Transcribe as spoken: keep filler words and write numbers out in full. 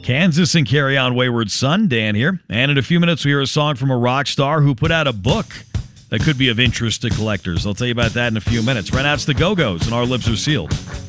Kansas and Carry On Wayward Son. Dan here. And in a few minutes, we hear a song from a rock star who put out a book that could be of interest to collectors. I'll tell you about that in a few minutes. Right now, it's the Go-Go's, and Our Lips Are Sealed.